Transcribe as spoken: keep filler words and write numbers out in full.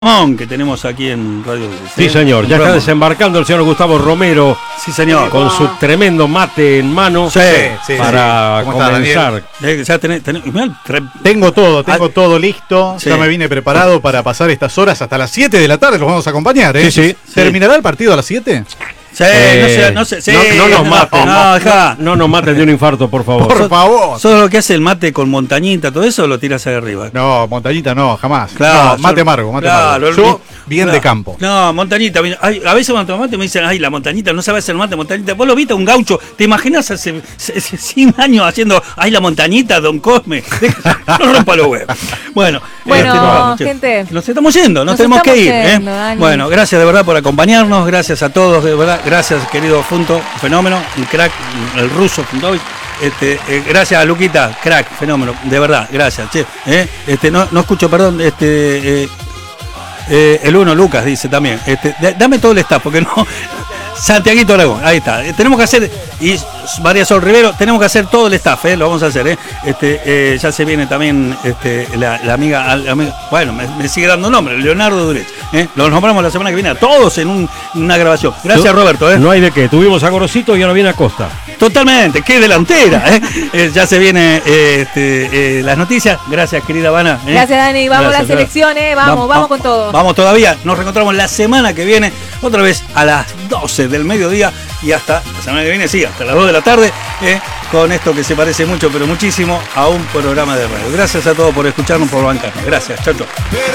Que tenemos aquí en Radio Dulce. Sí, señor, ya está desembarcando el señor Gustavo Romero. Sí, señor. Con su tremendo mate en mano. Sí, sí, para sí. comenzar. Eh, ya tenés, tenés, tre... Tengo todo, tengo ah, todo listo. Sí. Ya me vine preparado para pasar estas horas hasta las siete de la tarde. Los vamos a acompañar, ¿eh? Sí, sí. ¿Terminará el partido a las siete? Sí, eh, no sé, no sé. Sí, no, no nos maten. No, no, no nos maten de un infarto, por favor. Por favor. ¿Sos lo que hace el mate con montañita, todo eso, o lo tiras ahí arriba? No, montañita no, jamás. Claro, no, mate yo, amargo, mate claro, amargo. Yo, bien claro, de campo. No, montañita. Ay, a veces cuando tomo mate me dicen, ay, la montañita, no sabe hacer mate, montañita. Vos lo viste a un gaucho, ¿te imaginas hace cien años haciendo, ay, la montañita, don Cosme? No rompa los huevos. Bueno, bueno este, no, gente. Nos estamos yendo, nos, nos tenemos que ir. Yendo, ¿eh? Bueno, gracias de verdad por acompañarnos, gracias a todos, de verdad, gracias, querido Funto, fenómeno, un crack, el ruso Funtovic. Este, eh, gracias a Luquita, crack, fenómeno, de verdad, gracias. Che, eh, este, no, no escucho, perdón, este, eh, eh, el uno Lucas dice también, este, d- dame todo el staff, porque no. Santiaguito Aragón, ahí está. Eh, tenemos que hacer, y María Sol Rivero, tenemos que hacer todo el staff, eh, lo vamos a hacer, eh. Este, eh, ya se viene también este, la, la, amiga, la amiga, bueno, me, me sigue dando nombre, Leonardo Durech, eh. Lo nombramos la semana que viene a todos en un, una grabación. Gracias, Roberto, eh. No hay de qué, tuvimos a Gorosito y ahora viene Acosta. Totalmente, qué delantera, eh. eh ya se viene eh, este, eh, las noticias. Gracias, querida Habana. Eh. Gracias, Dani. Vamos gracias, a las elecciones, vamos, vamos, vamos con todo. Vamos todavía, nos reencontramos la semana que viene, otra vez a las doce del mediodía y hasta la semana que viene, sí, hasta las dos de la tarde, eh, con esto que se parece mucho, pero muchísimo a un programa de radio. Gracias a todos por escucharnos, por bancarnos. Gracias, chau, chau.